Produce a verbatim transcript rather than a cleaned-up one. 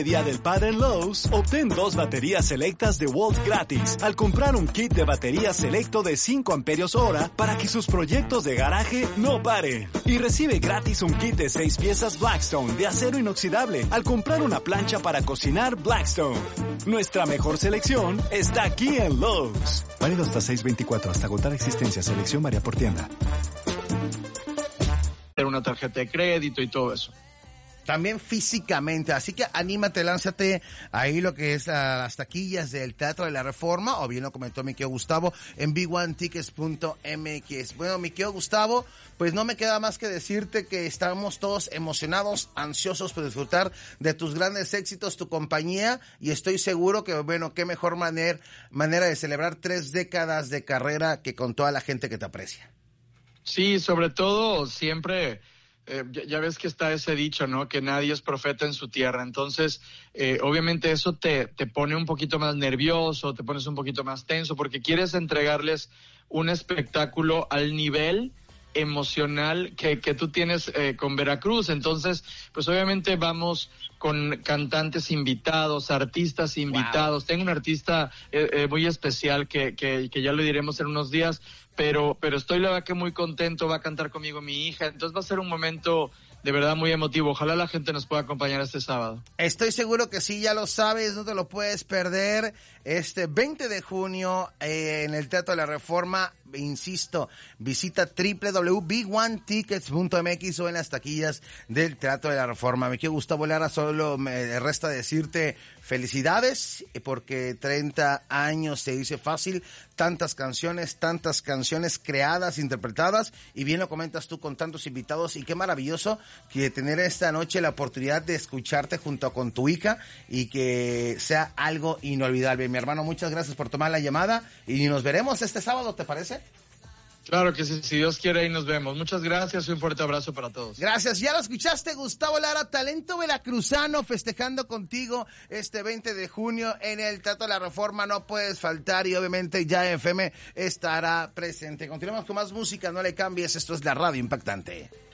Día del Padre en Lowe's, obtén dos baterías selectas de Walt gratis al comprar un kit de baterías selecto de cinco amperios hora para que sus proyectos de garaje no paren. Y recibe gratis un kit de seis piezas Blackstone de acero inoxidable al comprar una plancha para cocinar Blackstone. Nuestra mejor selección está aquí en Lowe's. Válido hasta seis veinticuatro, hasta agotar existencia. Selección varía por tienda. Una tarjeta de crédito y todo eso. También físicamente, así que anímate, lánzate ahí lo que es a las taquillas del Teatro de la Reforma, o bien lo comentó mi querido Gustavo, en b one tickets punto m x. Bueno, mi querido Gustavo, pues no me queda más que decirte que estamos todos emocionados, ansiosos por disfrutar de tus grandes éxitos, tu compañía, y estoy seguro que, bueno, qué mejor manera, manera de celebrar tres décadas de carrera que con toda la gente que te aprecia. Sí, sobre todo siempre... Eh, ya, ya ves que está ese dicho, ¿no? Que nadie es profeta en su tierra. Entonces, eh, obviamente eso te, te pone un poquito más nervioso, te pones un poquito más tenso, porque quieres entregarles un espectáculo al nivel emocional que, que tú tienes eh, con Veracruz. Entonces, pues obviamente vamos con cantantes invitados, artistas invitados. Wow. Tengo un artista eh, eh, muy especial que, que, que ya lo diremos en unos días, pero, pero estoy la verdad que muy contento. Va a cantar conmigo mi hija, entonces va a ser un momento de verdad muy emotivo. Ojalá la gente nos pueda acompañar este sábado. Estoy seguro que sí, ya lo sabes, no te lo puedes perder. Este veinte de junio eh, en el Teatro de la Reforma, insisto, visita doble u doble u doble u punto b one tickets punto m x o en las taquillas del Teatro de la Reforma. Me quiero Gustavo Lara, solo me resta decirte felicidades, porque treinta años se dice fácil, tantas canciones, tantas canciones creadas, interpretadas, y bien lo comentas tú con tantos invitados, y qué maravilloso que tener esta noche la oportunidad de escucharte junto con tu hija y que sea algo inolvidable. Mi hermano, muchas gracias por tomar la llamada y nos veremos este sábado, ¿te parece? Claro que sí, si Dios quiere, ahí nos vemos. Muchas gracias y un fuerte abrazo para todos. Gracias, ya lo escuchaste, Gustavo Lara, talento veracruzano, festejando contigo este veinte de junio en el Teatro de la Reforma. No puedes faltar y obviamente ya F M estará presente. Continuamos con más música, no le cambies, esto es la Radio Impactante.